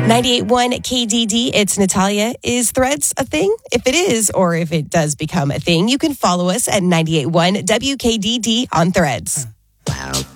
98.1 KDD, it's Natalia. Is Threads a thing? If it is, or if it does become a thing, you can follow us at 98.1 WKDD on Threads. Wow.